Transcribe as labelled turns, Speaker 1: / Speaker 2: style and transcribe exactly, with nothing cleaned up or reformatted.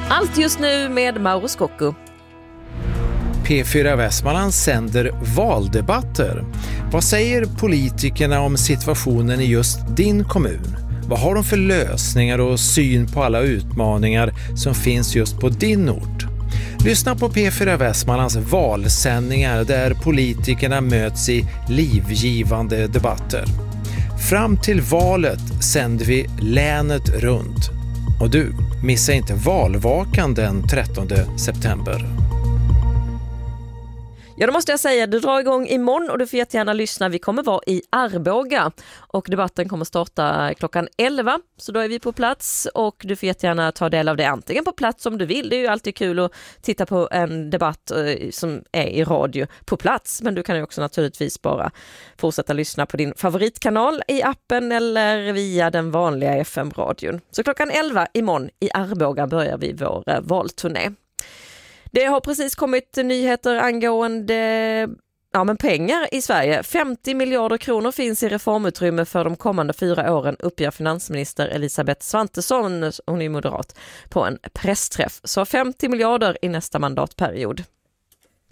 Speaker 1: Allt just nu med Mauro Scocco.
Speaker 2: P fyra Västmanland sänder valdebatter. Vad säger politikerna om situationen i just din kommun? Vad har de för lösningar och syn på alla utmaningar som finns just på din ort? Lyssna på P fyra Västmanlands valsändningar där politikerna möts i livgivande debatter. Fram till valet sänder vi länet runt. Och du, missa inte valvakan den trettonde september.
Speaker 1: Ja, då måste jag säga, det drar igång imorgon och du får jättegärna lyssna. Vi kommer vara i Arboga och debatten kommer starta klockan elva. Så då är vi på plats och du får jättegärna ta del av det antingen på plats om du vill. Det är ju alltid kul att titta på en debatt eh, som är i radio på plats. Men du kan ju också naturligtvis bara fortsätta lyssna på din favoritkanal i appen eller via den vanliga F M-radion. Så klockan elva imorgon i Arboga börjar vi vår eh, valturné. Det har precis kommit nyheter angående ja, men pengar i Sverige. femtio miljarder kronor finns i reformutrymme för de kommande fyra åren, uppger finansminister Elisabeth Svantesson, hon är moderat, på en pressträff. Så femtio miljarder i nästa mandatperiod.